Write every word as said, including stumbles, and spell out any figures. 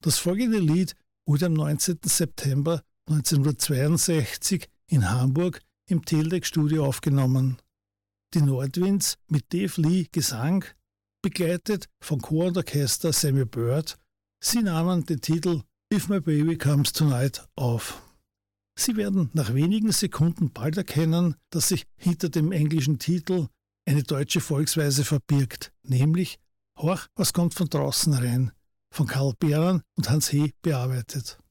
Das folgende Lied wurde am neunzehnten September neunzehnhundertzweiundsechzig in Hamburg im Teldec-Studio aufgenommen. Die Nordwinds mit Dave Lee Gesang, begleitet von Chor und Orchester Samuel Bird, sie nahmen den Titel If My Baby Comes Tonight auf. Sie werden nach wenigen Sekunden bald erkennen, dass sich hinter dem englischen Titel eine deutsche Volksweise verbirgt, nämlich Horch, was kommt von draußen rein, von Karl Behrens und Hans He bearbeitet.